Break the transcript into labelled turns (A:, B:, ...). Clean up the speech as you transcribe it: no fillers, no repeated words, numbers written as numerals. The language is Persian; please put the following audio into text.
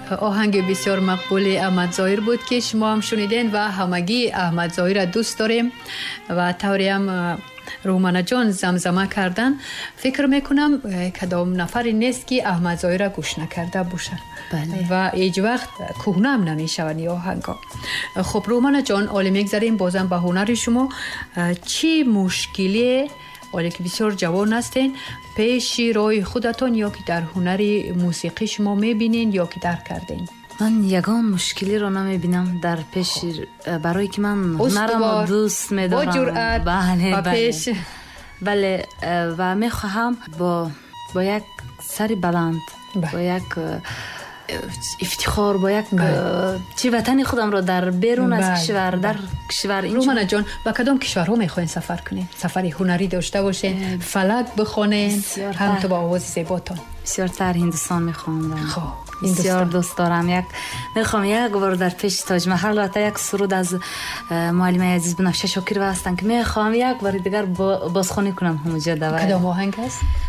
A: آهنگ بسیار مقبول احمد ظاهر بود که شما هم شنیدین و همگی احمد ظاهر را دوست داریم و طوری هم رومانا جان زمزمه کردن. فکر میکنم کدام نفری نیست که احمد ظاهر را گوش نکرده باشه.
B: بله.
A: و هیچ وقت کهنه هم نمیشون این آهنگا. خب رومانا جان، حالا میگذاریم بازم به هنر شما. چی مشکلی حالا که بسیار جوان هستین پیش روی خودتون یا که در هنر موسیقی شما میبینین یا که درک کردین؟
B: من یگان مشکلی رو نمیبینم در پیش، برای که من هنرم دوست میدارم
A: با جرأت
B: بله
A: و پیش
B: بله و میخواهم با یک سر بلند با یک افتخار با یک چی وطن خودم رو در بیرون از کشور در کشور این.
A: رومانا جان، با کدام کشورها میخواین سفر کنین؟ سفر هنری داشته باشین، فلک بخونین، هم تو با آواز زیباتون؟
B: بسیار تر هندوستان میخوام.
A: خب
B: بسیار دوست دارم. میخوام یک بار در پیش تاج محل و یک سرود از معلمه عزیز بنفشه شاکر هستن که میخوام یک بار دیگر بازخوانی کنم همونجا.
A: کدام آهنگ است؟